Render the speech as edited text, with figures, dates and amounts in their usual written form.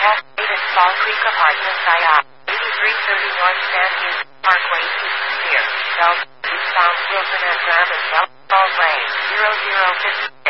Contact David Fall Creek Apartments IA, 8330 North San Diego Parkway, Houston, Sear, Bell, Eastbound Wilson and Graham and Bell, Falls Lane, 0056.